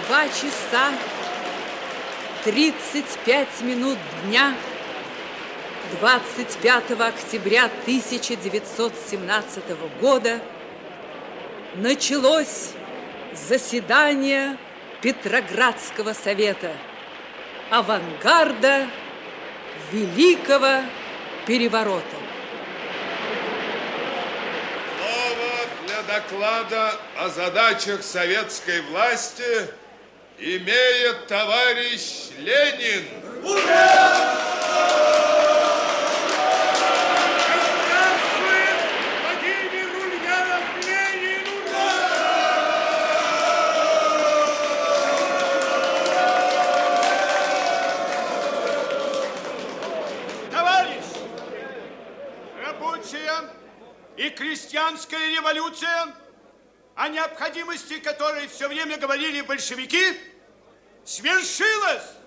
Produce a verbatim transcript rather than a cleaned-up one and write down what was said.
два часа тридцать пять минут дня двадцать пятого октября тысяча девятьсот семнадцатого года началось заседание Петроградского совета, авангарда Великого переворота. Слово для доклада о задачах советской власти имеет товарищ Ленин. Ура! И крестьянская революция, о необходимости которой все время говорили большевики, свершилась.